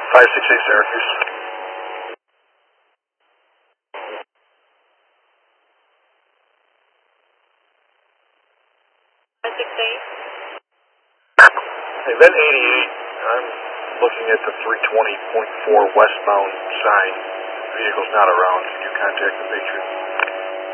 568 Syracuse. 568. Event 88, I'm looking at the 320.4 westbound sign. Vehicle's not around. Can you contact the Patriot?